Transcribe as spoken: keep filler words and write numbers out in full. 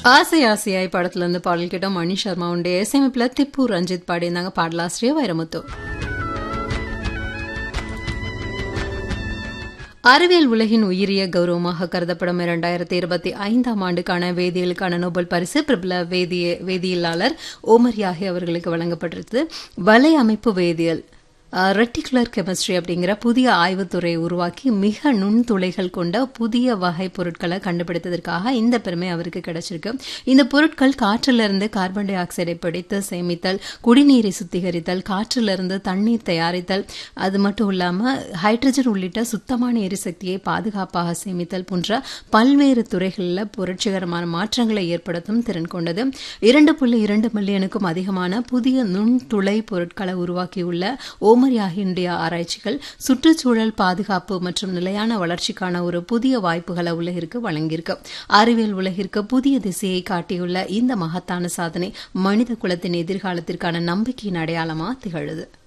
ஆசை ஆசையாய் படத்துல இருந்து பாடல் கேட்டோம். மணி சர்மாவுடைய இசையமைப்புல திப்பு ரஞ்சித் பாடியிருந்தாங்க. பாடலாசிரியர் வைரமுத்து. அறிவியல் உலகின் உயிரிய கௌரவமாக கருதப்படும் இரண்டாயிரத்தி இருபத்தி ஐந்தாம் ஆண்டுக்கான வேதியியலுக்கான நோபல் பரிசு பிரபல வேதிய வேதியியலாளர் ஓமர் யாஹி அவர்களுக்கு வழங்கப்பட்டிருந்தது. வலை அமைப்பு வேதியியல் ரெட்டிகுலர் கெமிஸ்ட்ரி அப்படிங்கிற புதிய ஆய்வுத்துறையை உருவாக்கி மிக நுண்துளைகள் கொண்ட புதிய வகை பொருட்களை கண்டுபிடித்ததற்காக இந்த பெருமை அவருக்கு கிடைச்சிருக்கு. இந்த பொருட்கள் காற்றிலிருந்து கார்பன் டை ஆக்சைடை பிடித்து சேமித்தல், குடிநீரை சுத்திகரித்தல், காற்றிலிருந்து தண்ணீர் தயாரித்தல், அது மட்டும் இல்லாமல் ஹைட்ரஜன் உள்ளிட்ட சுத்தமான எரிசக்தியை பாதுகாப்பாக சேமித்தல் போன்ற பல்வேறு துறைகளில் புரட்சிகரமான மாற்றங்களை ஏற்படுத்தும் திறன் கொண்டது. இரண்டு புள்ளி இரண்டு மில்லியனுக்கும் அதிகமான புதிய நுண்துளை பொருட்களை உருவாக்கியுள்ள ஓமர் யாஹினுடைய ஆராய்ச்சிகள் சுற்றுச்சூழல் பாதுகாப்பு மற்றும் நிலையான வளர்ச்சிக்கான ஒரு புதிய வாய்ப்புகளை உலகிற்கு வழங்கியிருக்கு. அறிவியல் உலகிற்கு புதிய திசையை காட்டியுள்ள இந்த மகத்தான சாதனை மனித குலத்தின் எதிர்காலத்திற்கான நம்பிக்கையின் அடையாளமாக திகழுது.